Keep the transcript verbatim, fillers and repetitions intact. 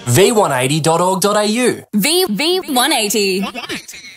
v one eighty dot org dot a u. V V one eighty.